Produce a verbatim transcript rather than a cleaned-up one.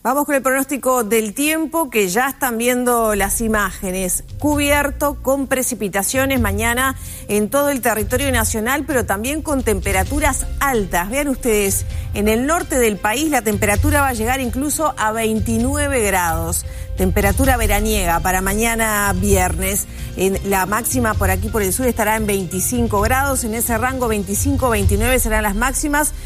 Vamos con el pronóstico del tiempo, que ya están viendo las imágenes. Cubierto con precipitaciones mañana en todo el territorio nacional, pero también con temperaturas altas. Vean ustedes, en el norte del país la temperatura va a llegar incluso a veintinueve grados. Temperatura veraniega para mañana viernes. En la máxima por aquí por el sur estará en veinticinco grados. En ese rango veinticinco a veintinueve serán las máximas.